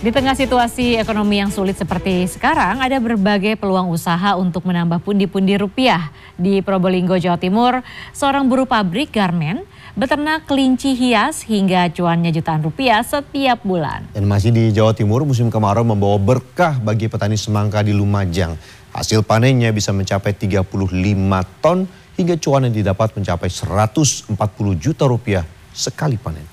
Di tengah situasi ekonomi yang sulit seperti sekarang, ada berbagai peluang usaha untuk menambah pundi-pundi rupiah. Di Probolinggo, Jawa Timur, seorang buruh pabrik garmen beternak kelinci hias hingga cuannya jutaan rupiah setiap bulan. Dan masih di Jawa Timur, musim kemarau membawa berkah bagi petani semangka di Lumajang. Hasil panennya bisa mencapai 35 ton hingga cuan yang didapat mencapai 140 juta rupiah sekali panen.